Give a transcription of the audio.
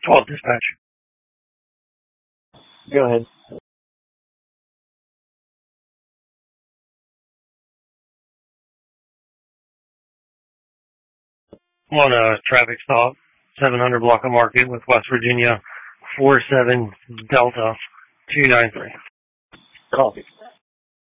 12 dispatch. Go ahead. On a traffic stop, 700 block of Market with West Virginia, 47 Delta 293. Copy.